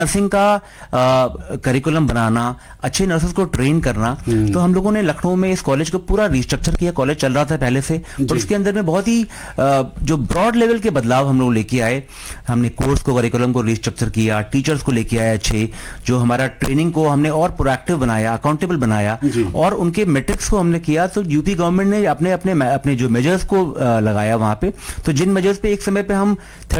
Nursing का curriculum बनाना, अच्छे nurses को ट्रेन करना, तो हम लोगों ने लखनऊ में इस कॉलेज को पूरा रिस्ट्रक्चर किया। कॉलेज चल रहा था पहले से, पर उसके अंदर में बहुत ही जो ब्रॉड लेवल के बदलाव हम लोग लेके आए। हमने कोर्स को, करिकुलम को रिस्ट्रक्चर किया, टीचर्स को लेके आए अच्छे, जो हमारा ट्रेनिंग को हमने और प्रोएक्टिव बनाया, अकाउंटेबल बनाया, और उनके मेट्रिक्स को हमने किया। तो यूपी गवर्नमेंट ने अपने अपने अपने जो मेजर्स को लगाया वहां पे, तो जिन मेजर्स पे एक समय पे हम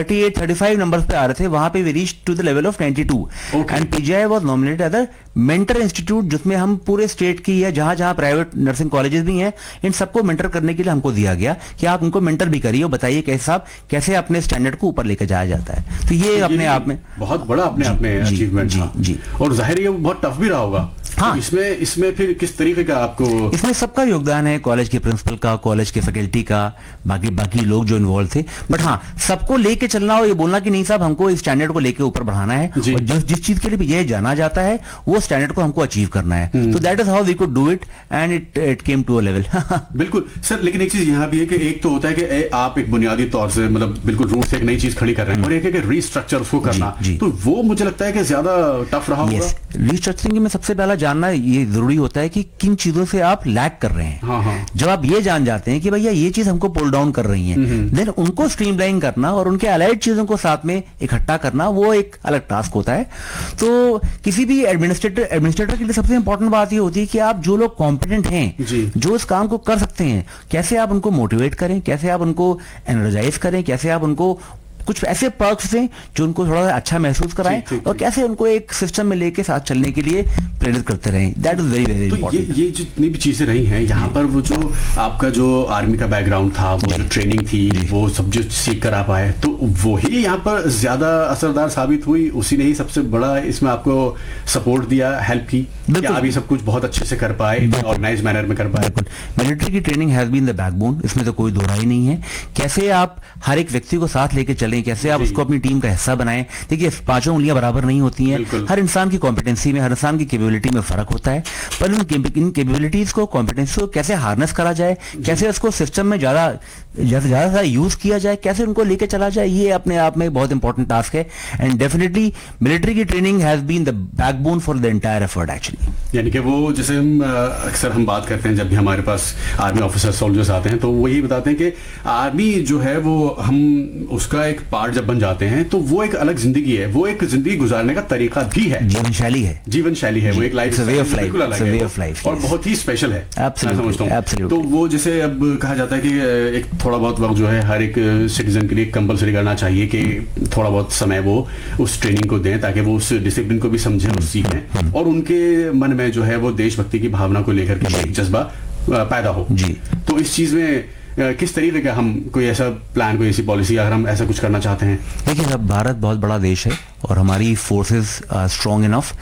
38-35 नंबर्स पे आ रहे थे, वहां पे we reach to the level of 92, and PGI was nominated as a mentor institute, जिसमें हम पूरे स्टेट की है, जहां जहां प्राइवेट नर्सिंग कॉलेजेस भी हैं, इन सबको मेंटर करने के लिए हमको दिया गया कि आप उनको मेंटर भी करिए और बताइए कैसे अपने स्टैंडर्ड को ऊपर लेकर जाया जाता है। तो ये अपने आप में बहुत बड़ा अपने आप में अचीवमेंट था। जी, और जाहिर है बहुत टफ भी रहा होगा। हाँ, तो इसमें फिर किस तरीके का आपको? इसमें सबका योगदान है, कॉलेज के प्रिंसिपल का, कॉलेज के फैकल्टी का, बाकी लोग जो इन्वॉल्व थे। बट हाँ, सबको लेके चलना और ये बोलना कि नहीं साहब हमको इस स्टैंडर्ड को लेके ऊपर बढ़ाना है, और जिस चीज के लिए ये जाना जाता है वो स्टैंडर्ड को हमको अचीव करना है। तो that is how we could do it, and it came to a level. बिल्कुल सर, लेकिन एक चीज यहाँ भी है कि एक तो होता है कि आप एक बुनियादी तौर से मतलब बिल्कुल रूट से एक नई चीज खड़ी कर रहे हैं, और एक है कि रीस्ट्रक्चर उसको करना, तो वो मुझे लगता है कि ज्यादा टफ रहा होगा। रीस्ट्रक्चरिंग में सबसे पहला जानना ये जरूरी होता है कि किन चीजों से आप लैग कर रहे हैं। जब आप ये जान जाते हैं कि भैया ये चीज हमको पुल डाउन कर रही है, देन उनको स्ट्रीमलाइन करना और उनके अलाइड चीजों को साथ में इकट्ठा करना, वो एक अलग टास्क होता है। तो किसी भी एडमिनिस्ट्रेटर के लिए सबसे इंपॉर्टेंट बात ये होती है कि आप जो लोग कॉम्पिटेंट हैं, जो इस काम को कर सकते हैं, कैसे आप उनको मोटिवेट करें, कैसे आप उनको एनर्जाइज करें, कैसे आप उनको कुछ ऐसे पर्क्स दें जो उनको थोड़ा अच्छा महसूस कराएं, और कैसे उनको एक सिस्टम में लेके साथ चलने के लिए प्रेरित करते रहें। That is very very important. ये जितनी भी चीजें रही हैं यहाँ पर, वो जो आपका जो आर्मी का बैकग्राउंड था, वो जो ट्रेनिंग थी, वो सब जो सीख कर आप आए, तो वही यहाँ पर ज्यादा असरदार साबित हुई, उसी ने ही सबसे बड़ा इसमें आपको सपोर्ट दिया, हेल्प की, कि आप ये सब कुछ बहुत अच्छे से कर पाए, ऑर्गेनाइज मैनर में कर पाए। मिलिट्री की training has been the backbone, इसमें तो कोई दो राय नहीं है। कैसे आप हर एक व्यक्ति को साथ लेके चलें, कैसे आप उसको अपनी टीम का हिस्सा बनाएं। देखिए, पांचों उंगलियां बराबर नहीं होती हैं, हर इंसान की कॉम्पिटेंसी में, हर इंसान की कैपेबिलिटी में फर्क होता है, पर इन कैपेबिलिटीज को, कॉम्पिटेंसी को कैसे हार्नेस करा जाए, कैसे उसको सिस्टम में ज्यादा यूज किया जाए, कैसे उनको लेके चला जाए, ये अपने आप में बहुत इंपॉर्टेंट टास्क है। एंड डेफिनेटली मिलिट्री की training has been the backbone for the entire effort actually. यानी कि वो जैसे हम अक्सर हम बात करते हैं, जब भी हमारे पास आर्मी ऑफिसर सोल्जर्स आते हैं, तो वो यही बताते हैं कि आर्मी जो है वो हम उसका एक पार्ट जब बन जाते हैं, तो वो एक अलग जिंदगी है, वो एक जिंदगी गुजारने का तरीका भी है, जीवन शैली है, वो एक लाइफ वे ऑफ लाइफ, और बहुत ही स्पेशल है, मैं समझता हूं। तो वो जैसे अब कहा जाता है कि एक थोड़ा बहुत वक्त जो है हर एक सिटीजन के लिए कंपलसरी करना चाहिए कि थोड़ा बहुत समय वो उस ट्रेनिंग को दें, ताकि वो उस डिसिप्लिन को भी समझें और सीखें, और उनके मन में जो है वो देशभक्ति की भावना को लेकर के एक जज्बा पैदा हो। तो इस चीज में किस तरीके का हम कोई ऐसा प्लान, कोई ऐसी पॉलिसी, अगर हम ऐसा कुछ करना चाहते हैं? देखिए, अब भारत बहुत बड़ा देश है और हमारी फोर्सेस स्ट्रांग इनफ,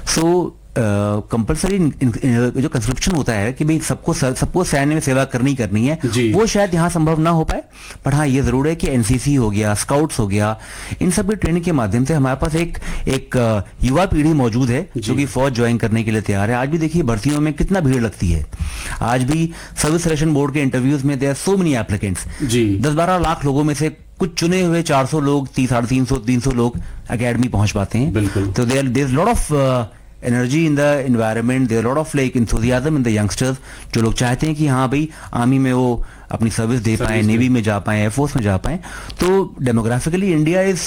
सो कंपलसरी जो कंस्ट्रक्शन होता है कि भाई सबको सैन्य में सेवा करनी है, वो शायद यहाँ संभव ना हो पाए। पर हाँ, ये जरूर है कि एनसीसी हो गया, स्काउट्स हो गया, इन सब की ट्रेनिंग के माध्यम से हमारे पास एक युवा पीढ़ी मौजूद है जो कि फौज ज्वाइन करने के लिए तैयार है। आज भी देखिए भर्तियों में कितना भीड़ लगती है, आज भी सर्विस सिलेक्शन बोर्ड के इंटरव्यूज में there are so many applicants. 10-12 lakh लोगों में से कुछ चुने हुए 400 लोग, 300-300 लोग अकेडमी पहुंच पाते हैं। तो there is lot of energy in the environment, there lot of like enthusiasm in the youngsters, जो लोग चाहते हैं कि हाँ भाई आर्मी में वो अपनी सर्विस दे पाए, नेवी में जा पाए, एयरफोर्स में जा पाए। तो demographically India is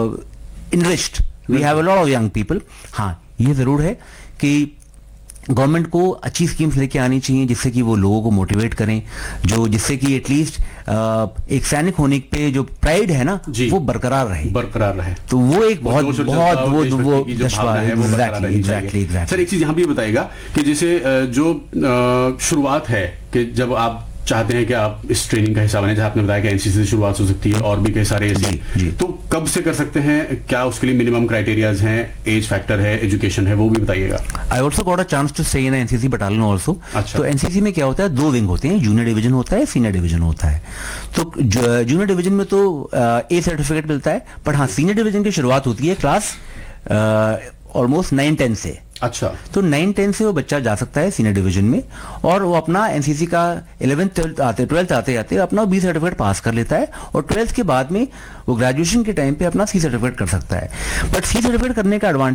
enriched, we have a lot of young people. हाँ, ये जरूर है कि गवर्नमेंट को अच्छी स्कीम्स लेके आनी चाहिए जिससे कि वो लोगों को मोटिवेट करें, जिससे कि एटलीस्ट एक सैनिक होने पे जो प्राइड है ना, वो बरकरार रहे। तो वो एक बहुत वो जज्बा है। एग्जैक्टली। सर, एक चीज यहाँ भी बताएगा कि जैसे जो शुरुआत है कि जब आप चाहते हैं कि आप इस ट्रेनिंग का हिस्सा बने, जहां आपने बताया कि एनसीसी से शुरुआत हो सकती है और भी कई सारे ऐसे, तो कब से कर सकते हैं, क्या उसके लिए मिनिमम क्राइटेरियाज हैं, एज फैक्टर है, एजुकेशन है, वो भी बताइएगा। I also got a chance to stay in NCC battalion also. तो एनसीसी में क्या होता है, 2 विंग होते हैं, जूनियर डिवीजन होता है, सीनियर डिवीजन होता है। तो जूनियर डिवीजन में तो ए सर्टिफिकेट मिलता है, बट हाँ सीनियर डिवीजन की शुरुआत होती है क्लास ऑलमोस्ट 9-10 से। अच्छा, तो 9-10 से वो बच्चा जा सकता है सीनियर डिवीजन में, और वो अपना एनसीसी का 11th 12th आते आते अपना बी सर्टिफिकेट पास कर लेता है, और 12th के बाद में वो ग्रेजुएशन के टाइम पे अपना सी सर्टिफिकेट कर सकता है। बट सी सर्टिफिकेट करने का एडवांटेज